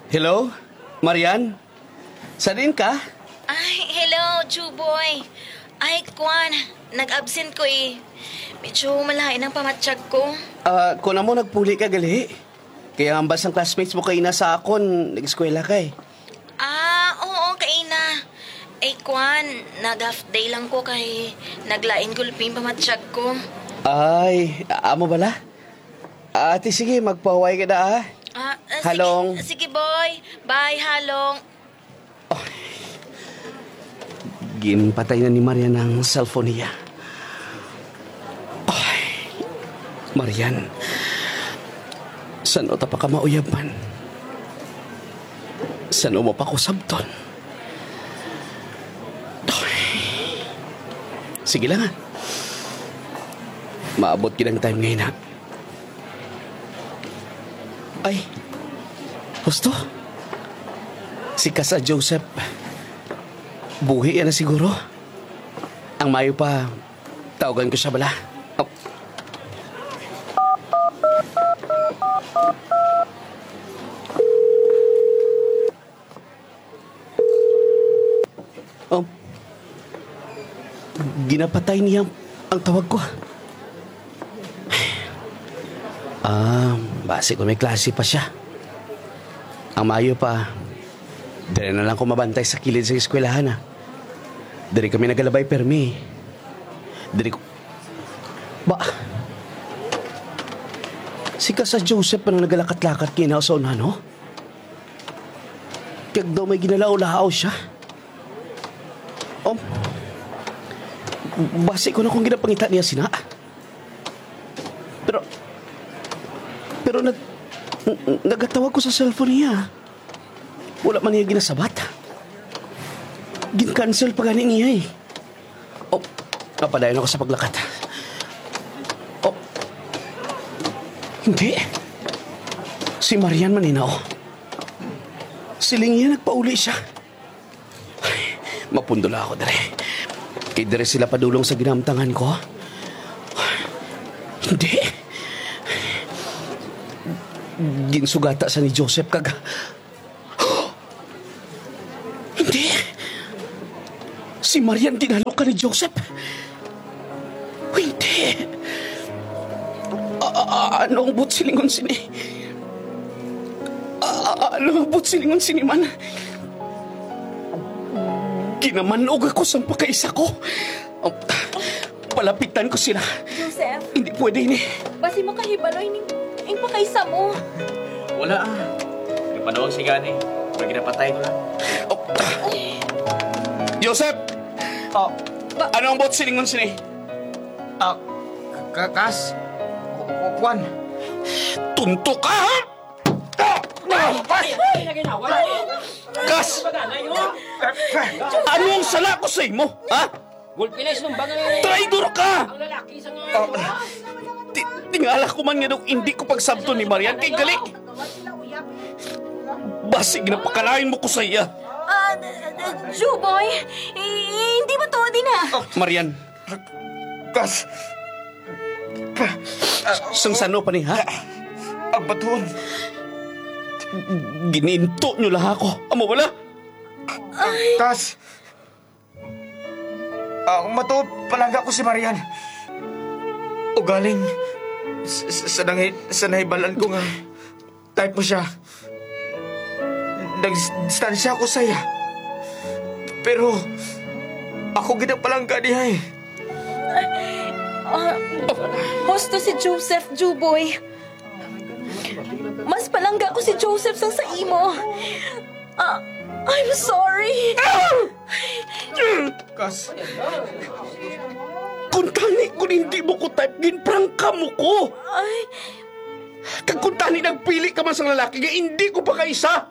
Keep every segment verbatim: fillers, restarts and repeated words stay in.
Hello? Marian? Saan ka? Ay, hello, Juboy. Ay, Kwan, nag-absent ko eh. Medyo malain ang pamatsyag ko. Ah, kung na mo nagpuli ka gali. Kaya ambas ang classmates mo kayo na sa akon, nag-eskwela ka eh. Ah, oo, kaina. Ay, Kwan, nag-half day lang ko kay naglain gulping pamatsyag ko. Ay, amo bala? Ate, sige, magpahuway ka na ah. Ah, ah, Halong. Sige, sige, boy. Bye, Halong. Ginpatay na ni Marian ang cellphone niya. Ay, Marian, saan o pa ka mauyaban? Saan mo pa ko sabton? Ay, sige lang ha. Maabot kinang time ngayon ha. Ay, husto? Si Kasa Joseph. Buhi yan na siguro. Ang mayo pa, tawagan ko siya bala. Oh. Oh. Ginapatay niya ang tawag ko. Ah, base ko may klase pa siya. Ang mayo pa, dahil na lang ko mabantay sa kilid sa eskwelahan ah. Dari kami nagalabay permi. Dari ko... Ba? Si Kasa Joseph pa nang nagalakat-lakat kina sa unahan, no? Kag daw may ginalaw-lahaw siya. Oh. Basi ko na kung ginapangita niya sina. Pero... Pero nag... Nagatawag ko sa cellphone niya. Wala man niya ginasabat. Gin-cancel pa gani niya eh. Oh, napadayon ako sa paglakat. Oh, hindi. Si Marian manina oh. Siling niya nagpauli siya. Ay, mapundula ako dere. Kay dere sila padulong sa ginamtangan ko. Hindi. Ginsugata sa ni Joseph kag... Hindi. Si Marian tinalo ka ni Joseph. Hindi. A- Anong butsilingon sini? A- Anong butsilingon sini man? Kinamanog ako sa pakaisa ko. Um, Palapitan ko sila. Joseph, Hindi pwede ini. basi mo kahibaloy ning ing pakaisa mo. Wala ah. Yung panawag si Gani. Pag ginapatay ko lang. Oh. Joseph! Oh, ano ang butsilingon sini? Ah, kakas. Kwan. Tunto ka, ha? Kas! Anong sala ko sa imo, ha? Gulpiles nung bangay. Traidor ka! Ang lalaki sa nga. Ti- Tingala ko man nga daw hindi ko pagsabto ni Marian kay gali. Basig na pakalain mo ko sa iya. Ah, Juboy, hindi mo to din ah. Marian, Kas. sang sano pa ni, ha? Ang baton. Gininto nyo lang ako. Amo wala? Kas. Ang matuod palangga ko si Marian. O galing sa, sa, nanghi, sa nahibalan ko nga type mo siya. Nag-distansya ako sa iya. Pero ako ginapalangga niya eh. Ah, Hosto si Joseph, Juboy. Mas palangga ko si Joseph sang sa imo. Ah, I'm sorry. Kas. Kung tani kung hindi mo ko type, ginprangka mo ko. Ay, Kag kung tani nagpili ka man sang lalaki, nga hindi ko pa kaisa.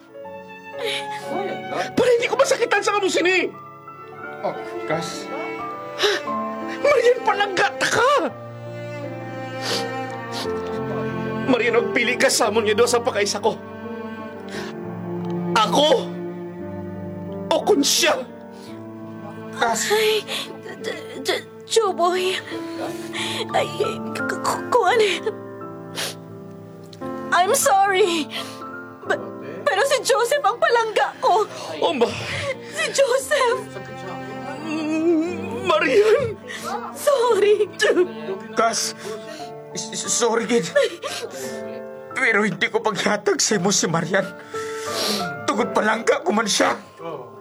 Para hindi ko masakitan sa kamusin eh. Oh, Kas. Marian, palagata ka! Marian, magpili ka sa amon niya doon sa pakaisa ko. Ako? O kun siya? Kas. ay, J- J- Juboy. Ay, k- k- kuan. I'm sorry. But, pero Pero si Joseph ang palangga ko. Oma, Si Joseph. Marian! Sorry. Kas, s- s- sorry, Gid. Pero hindi ko paghatag sa imo si Marian. Tugod palangga ko man siya.